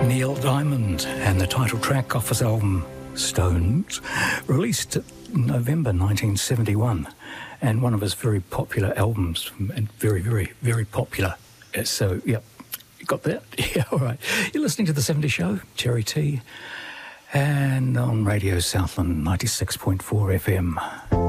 Neil Diamond and the title track off his album Stones, released in November 1971, and one of his very popular albums, and very, very, very popular. So, yep, you got that? Yeah, all right. You're listening to The 70 Show, Cherry T, and on Radio Southland 96.4 FM.